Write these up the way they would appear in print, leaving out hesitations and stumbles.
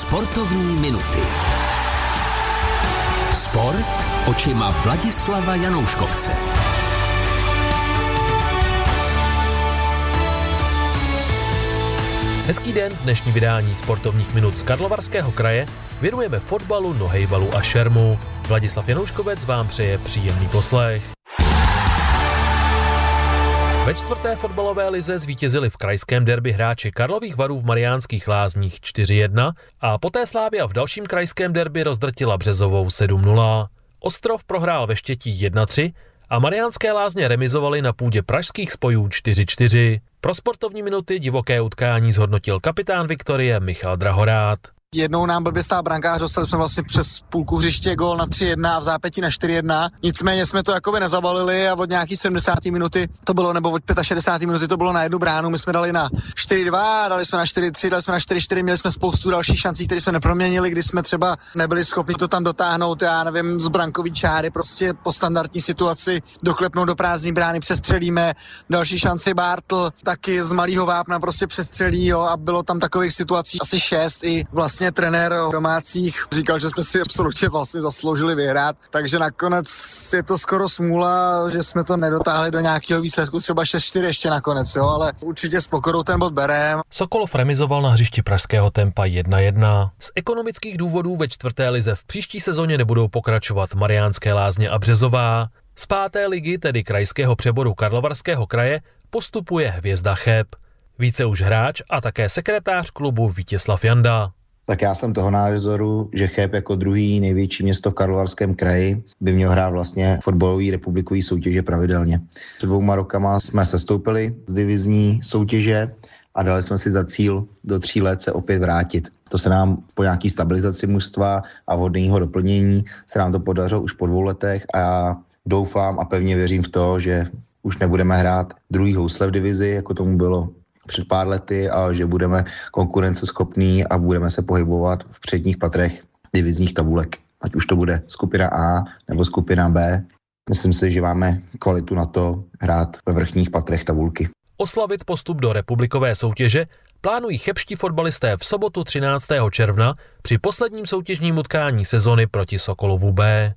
Sportovní minuty. Sport očima Vladislava Janouškovce. Hezký den, dnešní vydání sportovních minut z Karlovarského kraje věnujeme fotbalu, nohejbalu a šermu. Vladislav Janouškovec vám přeje příjemný poslech. Ve čtvrté fotbalové lize zvítězili v krajském derby hráči Karlových Varů v Mariánských Lázních 4-1 a poté Slavia v dalším krajském derby rozdrtila Březovou 7-0. Ostrov prohrál ve Štětí 1-3 a Mariánské Lázně remizovaly na půdě pražských spojů 4-4. Pro sportovní minuty divoké utkání zhodnotil kapitán Viktorie Michal Drahorát. Jednou nám blbě stál brankář, dostali jsme vlastně přes půlku hřiště gól na 3-1 a v zápětí na 4-1. Nicméně jsme to jakoby nezabalili a od nějaký 70. minuty to bylo, nebo od 65. minuty to bylo na jednu bránu. My jsme dali na 4-2, dali jsme na 4-3, dali jsme na 4-4, měli jsme spoustu dalších šancí, které jsme neproměnili, když jsme třeba nebyli schopni to tam dotáhnout, já nevím, z brankový čáry, prostě po standardní situaci doklepnout do prázdné brány, přestřelíme. Další šanci Bartl taky z malého vápna prostě přestřelí, jo, a bylo tam takových situací asi 6 i vlastně trenér domácích říkal, že jsme si absolutně vlastně zasloužili vyhrát, takže nakonec je to skoro smůla, že jsme to nedotáhli do nějakého výsledku, třeba 6-4 ještě nakonec, jo, ale určitě s pokorou ten bod berem. Sokolov remizoval na hřišti pražského Tempa 1-1. Z ekonomických důvodů ve čtvrté lize v příští sezóně nebudou pokračovat Mariánské Lázně a Březová. Z páté ligy, tedy krajského přeboru Karlovarského kraje, postupuje Hvězda Cheb. Více už hráč a také sekretář klubu Vítězslav Janda. Tak já jsem toho názoru, že Cheb jako druhý největší město v Karlovarském kraji by měl hrát vlastně fotbalový republikový soutěže pravidelně. Před 2 rokama jsme sestoupili z divizní soutěže a dali jsme si za cíl do 3 let se opět vrátit. To se nám po nějaký stabilizaci mužstva a vhodného doplnění se nám to podařilo už po 2 letech a já doufám a pevně věřím v to, že už nebudeme hrát druhý housle v divizi, jako tomu bylo před pár lety, a že budeme konkurenceschopní a budeme se pohybovat v předních patrech divizních tabulek. Ať už to bude skupina A nebo skupina B. Myslím si, že máme kvalitu na to hrát ve vrchních patrech tabulky. Oslavit postup do republikové soutěže plánují chebští fotbalisté v sobotu 13. června při posledním soutěžním utkání sezony proti Sokolovu B.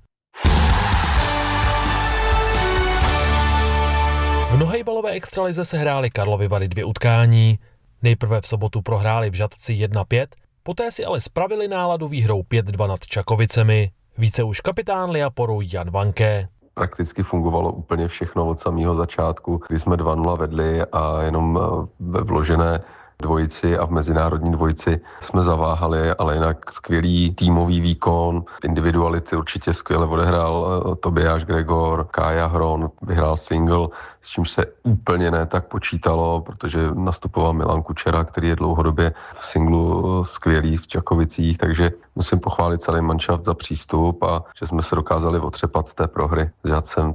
V nohejbalové extralize se hrály Karlovy Vary 2 utkání. Nejprve v sobotu prohráli v Žatci 1-5, poté si ale spravili náladu výhrou 5-2 nad Čakovicemi. Více už kapitán Liaporu Jan Vanke. Prakticky fungovalo úplně všechno od samého začátku, kdy jsme 2-0 vedli a jenom ve vložené dvojici a v mezinárodní dvojici jsme zaváhali, ale jinak skvělý týmový výkon, individuality určitě skvěle odehrál Tobiáš Gregor, Kája Hron vyhrál single, s čím se úplně ne tak počítalo, protože nastupoval Milan Kučera, který je dlouhodobě v singlu skvělý v Čakovicích, takže musím pochválit celý manšaft za přístup a že jsme se dokázali otřepat z té prohry s Žatcem.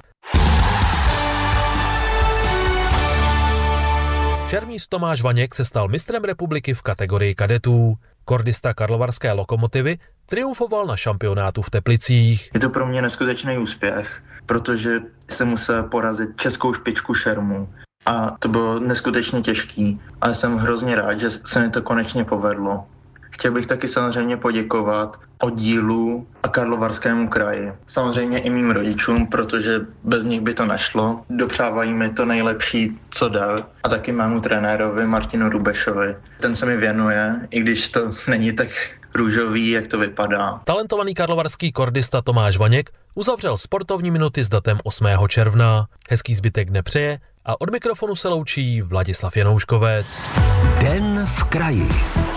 Šermíř Tomáš Vaněk se stal mistrem republiky v kategorii kadetů. Kordista karlovarské Lokomotivy triumfoval na šampionátu v Teplicích. Je to pro mě neskutečný úspěch, protože jsem musel porazit českou špičku šermu. A to bylo neskutečně těžký, ale jsem hrozně rád, že se mi to konečně povedlo. Chtěl bych taky samozřejmě poděkovat oddílu a Karlovarskému kraji. Samozřejmě i mým rodičům, protože bez nich by to nešlo. Dopřávají mi to nejlepší, co jde. A taky mému trenérovi Martinu Rubešovi. Ten se mi věnuje, i když to není tak růžový, jak to vypadá. Talentovaný karlovarský kordista Tomáš Vaněk uzavřel sportovní minuty s datem 8. června. Hezký zbytek dne přeje a od mikrofonu se loučí Vladislav Janouškovec. Den v kraji.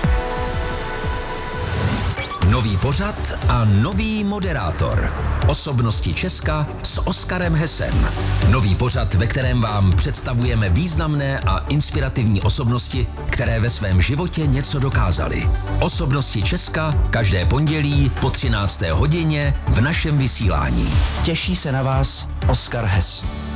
Nový pořad a nový moderátor. Osobnosti Česka s Oskarem Hesem. Nový pořad, ve kterém vám představujeme významné a inspirativní osobnosti, které ve svém životě něco dokázaly. Osobnosti Česka každé pondělí po 13. hodině v našem vysílání. Těší se na vás Oskar Hes.